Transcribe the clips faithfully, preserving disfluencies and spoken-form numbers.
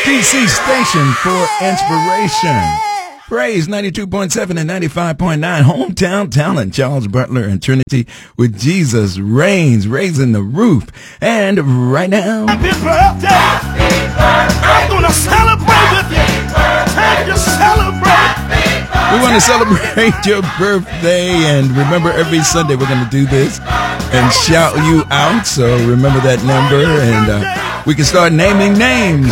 D C station for inspiration. Praise ninety-two point seven and ninety-five point nine. Hometown talent. Charles Butler and Trinity with Jesus Reigns, raising the roof. And right now, happy birthday. I'm going to celebrate with you. Time to celebrate. We want to celebrate your birthday, and remember, every Sunday we're going to do this and shout you out. So remember that number, and uh, we can start naming names.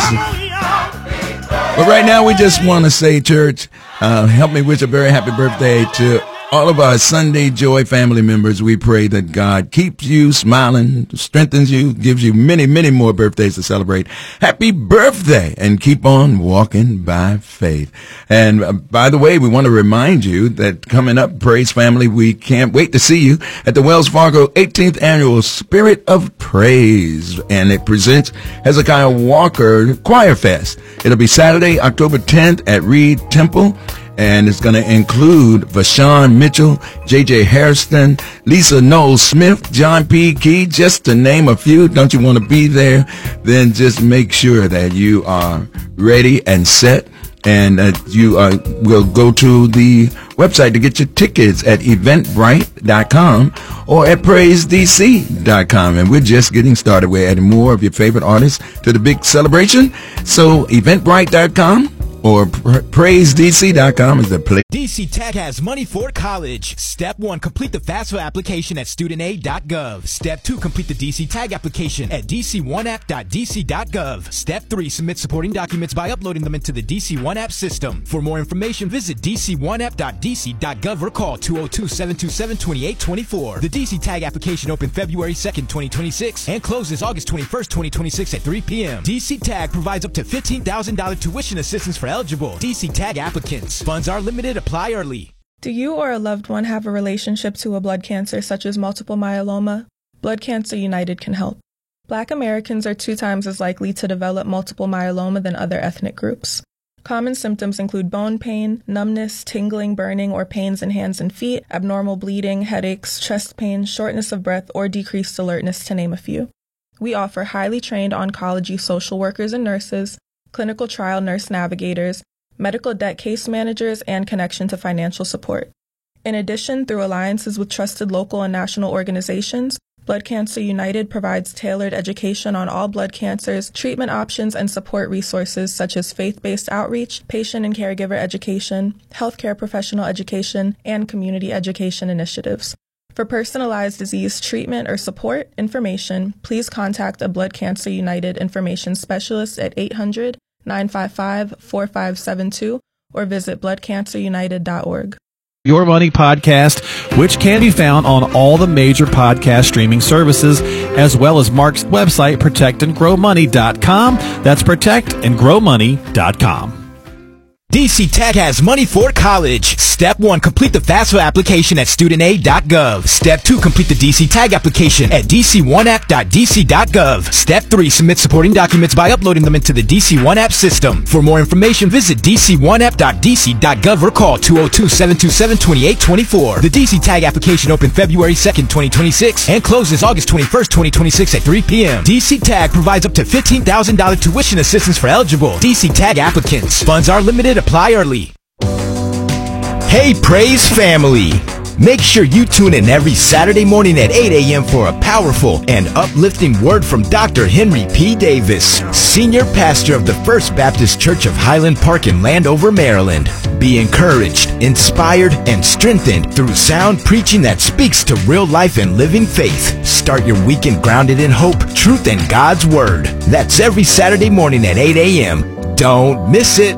But right now, we just want to say, church, uh, help me wish a very happy birthday to all of our Sunday Joy family members. We pray that God keeps you smiling, strengthens you, gives you many, many more birthdays to celebrate. Happy birthday, and keep on walking by faith. And uh, by the way, we want to remind you that coming up, Praise Family, we can't wait to see you at the Wells Fargo eighteenth Annual Spirit of Praise. And it presents Hezekiah Walker Choir Fest. It'll be Saturday, October tenth at Reed Temple. And it's going to include Vashawn Mitchell, J J Hairston, Lisa Knowles Smith, John P. Key, just to name a few. Don't you want to be there? Then just make sure that you are ready and set. And uh, you uh, will go to the website to get your tickets at eventbrite dot com or at praise d c dot com. And we're just getting started. We're adding more of your favorite artists to the big celebration. So eventbrite dot com or praise d c dot com is the place. D C Tech has money for college. Step one, complete the FAFSA application at student aid dot gov. Step two, complete the D C Tag application at d c one app dot d c dot gov. Step three, submit supporting documents by uploading them into the D C one App system. For more information, visit d c one app dot d c dot gov or call two oh two, seven two seven, two eight two four. The D C Tag application opened February second, twenty twenty-six and closes August twenty-first, twenty twenty-six at three p.m. D C Tag provides up to fifteen thousand dollars tuition assistance for eligible D C Tag applicants. Funds are limited. Apply early. Do you or a loved one have a relationship to a blood cancer such as multiple myeloma? Blood Cancer United can help. Black Americans are two times as likely to develop multiple myeloma than other ethnic groups. Common symptoms include bone pain, numbness, tingling, burning, or pains in hands and feet, abnormal bleeding, headaches, chest pain, shortness of breath, or decreased alertness, to name a few. We offer highly trained oncology social workers and nurses, clinical trial nurse navigators, medical debt case managers, and connection to financial support. In addition, through alliances with trusted local and national organizations, Blood Cancer United provides tailored education on all blood cancers, treatment options, and support resources such as faith-based outreach, patient and caregiver education, healthcare professional education, and community education initiatives. For personalized disease treatment or support information, please contact a Blood Cancer United information specialist at eight hundred, nine five five, four five seven two or visit blood cancer united dot org. Your Money Podcast, which can be found on all the major podcast streaming services, as well as Mark's website, protect and grow money dot com. That's protect and grow money dot com. D C Tech has money for college. Step one, complete the FAFSA application at student aid dot gov. Step two, complete the D C Tag application at d c one app dot d c dot gov. Step three, submit supporting documents by uploading them into the D C one App system. For more information, visit d c one app dot d c dot gov or call two oh two, seven two seven, two eight two four. The D C Tag application opened February second, twenty twenty-six and closes August twenty-first, twenty twenty-six at three p.m. D C Tag provides up to fifteen thousand dollars tuition assistance for eligible D C Tag applicants. Funds are limited. Apply early. Hey, Praise family! Make sure you tune in every Saturday morning at eight a.m. for a powerful and uplifting word from Doctor Henry P. Davis, Senior Pastor of the First Baptist Church of Highland Park in Landover, Maryland. Be encouraged, inspired, and strengthened through sound preaching that speaks to real life and living faith. Start your weekend grounded in hope, truth, and God's Word. That's every Saturday morning at eight a.m. Don't miss it.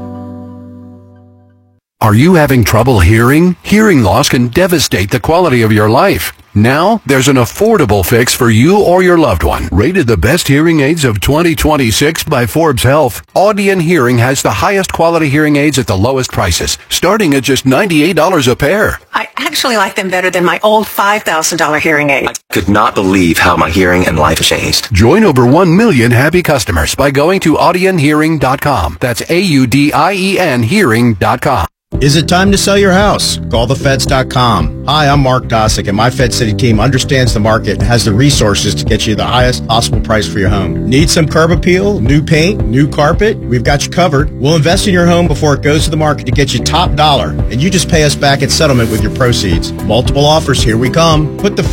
Are you having trouble hearing? Hearing loss can devastate the quality of your life. Now, there's an affordable fix for you or your loved one. Rated the best hearing aids of twenty twenty-six by Forbes Health, Audion Hearing has the highest quality hearing aids at the lowest prices, starting at just ninety-eight dollars a pair. I actually like them better than my old five thousand dollars hearing aid. I could not believe how my hearing and life changed. Join over one million happy customers by going to audion hearing dot com. That's A U D I E N hearing dot com. Is it time to sell your house? Call the feds dot com. Hi, I'm Mark Dosick, and my Fed City team understands the market and has the resources to get you the highest possible price for your home. Need some curb appeal, new paint, new carpet? We've got you covered. We'll invest in your home before it goes to the market to get you top dollar, and you just pay us back at settlement with your proceeds. Multiple offers, here we come. Put the